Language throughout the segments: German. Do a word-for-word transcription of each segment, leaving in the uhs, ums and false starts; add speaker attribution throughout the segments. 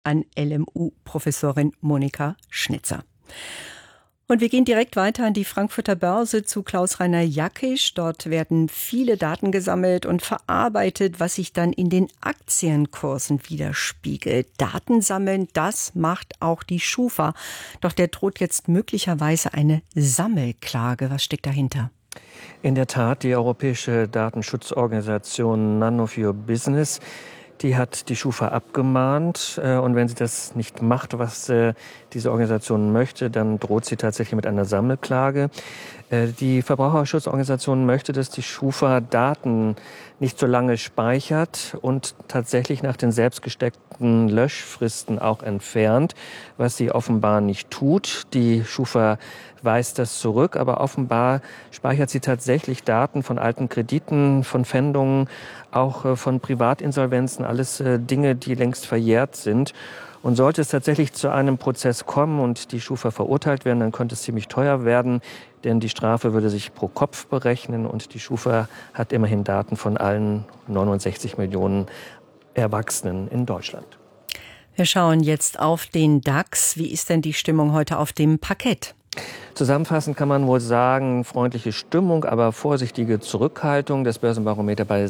Speaker 1: an L M U-Professorin Monika Schnitzer. Und wir gehen direkt weiter an die Frankfurter Börse zu Klaus-Rainer Jackisch. Dort werden viele Daten gesammelt und verarbeitet, was sich dann in den Aktienkursen widerspiegelt. Daten sammeln, das macht auch die Schufa. Doch der droht jetzt möglicherweise eine Sammelklage. Was steckt dahinter?
Speaker 2: In der Tat, die europäische Datenschutzorganisation None of Your Business, die hat die Schufa abgemahnt. Und wenn sie das nicht macht, was diese Organisation möchte, dann droht sie tatsächlich mit einer Sammelklage. Die Verbraucherschutzorganisation möchte, dass die Schufa Daten nicht so lange speichert und tatsächlich nach den selbst gesteckten Löschfristen auch entfernt, was sie offenbar nicht tut. Die Schufa weist das zurück, aber offenbar speichert sie tatsächlich Daten von alten Krediten, von Pfändungen, auch von Privatinsolvenzen, alles Dinge, die längst verjährt sind. Und sollte es tatsächlich zu einem Prozess kommen und die Schufa verurteilt werden, dann könnte es ziemlich teuer werden, denn die Strafe würde sich pro Kopf berechnen und die Schufa hat immerhin Daten von allen neunundsechzig Millionen Erwachsenen in Deutschland.
Speaker 1: Wir schauen jetzt auf den DAX. Wie ist denn die Stimmung heute auf dem Parkett?
Speaker 2: Zusammenfassend kann man wohl sagen, freundliche Stimmung, aber vorsichtige Zurückhaltung. Das Börsenbarometer bei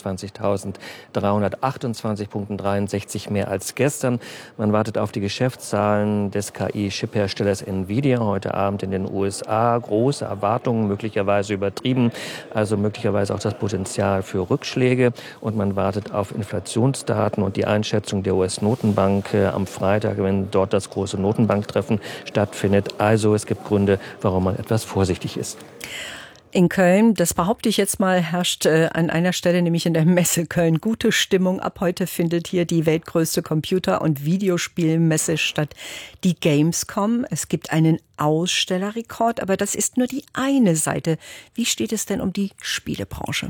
Speaker 2: sechsundzwanzigtausenddreihundertachtundzwanzig Punkten, dreiundsechzig mehr als gestern. Man wartet auf die Geschäftszahlen des K I-Chip-Herstellers Nvidia heute Abend in den U S A. Große Erwartungen, möglicherweise übertrieben, also möglicherweise auch das Potenzial für Rückschläge. Und man wartet auf Inflationsdaten und die Einschätzung der U S-Notenbank am Freitag, wenn dort das große Notenbanktreffen stattfindet. Also es gibt Gründe, warum man etwas vorsichtig ist.
Speaker 1: In Köln, das behaupte ich jetzt mal, herrscht äh, an einer Stelle, nämlich in der Messe Köln, gute Stimmung. Ab heute findet hier die weltgrößte Computer- und Videospielmesse statt, die Gamescom. Es gibt einen Ausstellerrekord, aber das ist nur die eine Seite. Wie steht es denn um die Spielebranche?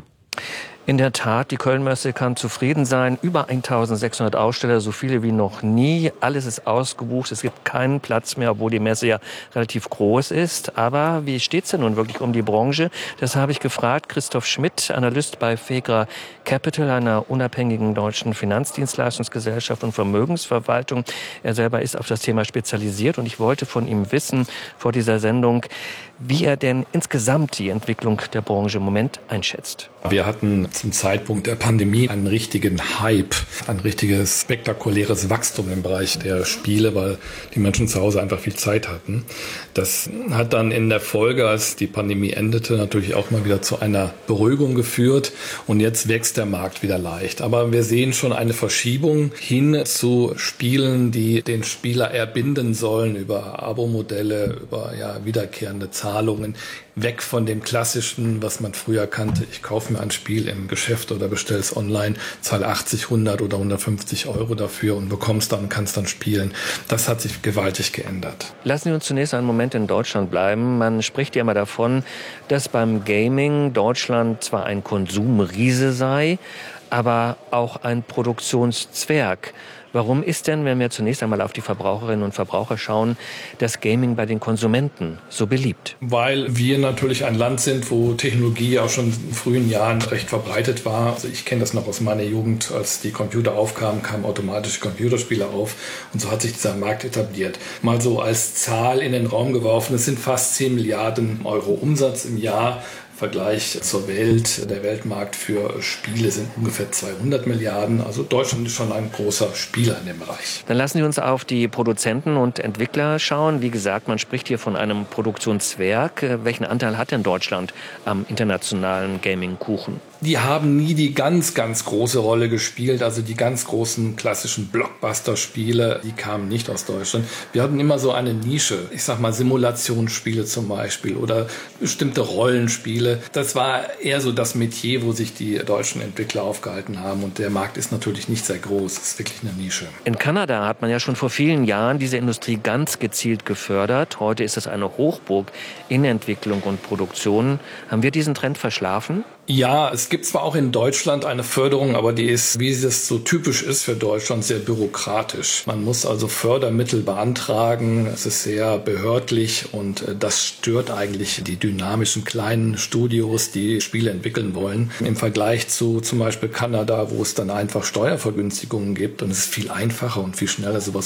Speaker 2: In der Tat, die Köln-Messe kann zufrieden sein. Über eintausendsechshundert Aussteller, so viele wie noch nie. Alles ist ausgebucht. Es gibt keinen Platz mehr, obwohl die Messe ja relativ groß ist. Aber wie steht's denn nun wirklich um die Branche? Das habe ich gefragt. Christoph Schmidt, Analyst bei Fegra Capital, einer unabhängigen deutschen Finanzdienstleistungsgesellschaft und Vermögensverwaltung. Er selber ist auf das Thema spezialisiert und ich wollte von ihm wissen vor dieser Sendung, wie er denn insgesamt die Entwicklung der Branche im Moment einschätzt.
Speaker 3: Wir hatten zum Zeitpunkt der Pandemie einen richtigen Hype, ein richtiges spektakuläres Wachstum im Bereich der Spiele, weil die Menschen zu Hause einfach viel Zeit hatten. Das hat dann in der Folge, als die Pandemie endete, natürlich auch mal wieder zu einer Beruhigung geführt und jetzt wächst der Markt wieder leicht. Aber wir sehen schon eine Verschiebung hin zu Spielen, die den Spieler erbinden sollen über Abo-Modelle, über ja, wiederkehrende Zahlungen, weg von dem Klassischen, was man früher kannte. Ich kaufe mir ein Spiel im Geschäft oder bestelle es online, zahle achtzig, hundert oder hundertfünfzig Euro dafür und bekomme es dann und kann es dann spielen. Das hat sich gewaltig geändert.
Speaker 2: Lassen Sie uns zunächst einen Moment in Deutschland bleiben. Man spricht ja immer davon, dass beim Gaming Deutschland zwar ein Konsumriese sei, aber auch ein Produktionszwerg. Warum ist denn, wenn wir zunächst einmal auf die Verbraucherinnen und Verbraucher schauen, das Gaming bei den Konsumenten so beliebt?
Speaker 3: Weil wir natürlich ein Land sind, wo Technologie auch schon in frühen Jahren recht verbreitet war. Also ich kenne das noch aus meiner Jugend, als die Computer aufkamen, kamen automatische Computerspiele auf und so hat sich dieser Markt etabliert. Mal so als Zahl in den Raum geworfen, es sind fast zehn Milliarden Euro Umsatz im Jahr. Vergleich zur Welt, der Weltmarkt für Spiele sind ungefähr zweihundert Milliarden. Also Deutschland ist schon ein großer Spieler in dem Bereich.
Speaker 2: Dann lassen Sie uns auf die Produzenten und Entwickler schauen. Wie gesagt, man spricht hier von einem Produktionszwerg. Welchen Anteil hat denn Deutschland am internationalen Gaming-Kuchen?
Speaker 3: Die haben nie die ganz, ganz große Rolle gespielt. Also die ganz großen klassischen Blockbuster-Spiele, die kamen nicht aus Deutschland. Wir hatten immer so eine Nische. Ich sag mal Simulationsspiele zum Beispiel oder bestimmte Rollenspiele. Das war eher so das Metier, wo sich die deutschen Entwickler aufgehalten haben. Und der Markt ist natürlich nicht sehr groß. Es ist wirklich eine Nische.
Speaker 2: In Kanada hat man ja schon vor vielen Jahren diese Industrie ganz gezielt gefördert. Heute ist es eine Hochburg in Entwicklung und Produktion. Haben wir diesen Trend verschlafen?
Speaker 3: Ja, es gibt zwar auch in Deutschland eine Förderung, aber die ist, wie es so typisch ist für Deutschland, sehr bürokratisch. Man muss also Fördermittel beantragen, es ist sehr behördlich und das stört eigentlich die dynamischen kleinen Studios, die Spiele entwickeln wollen. Im Vergleich zu zum Beispiel Kanada, wo es dann einfach Steuervergünstigungen gibt und es ist viel einfacher und viel schneller, sowas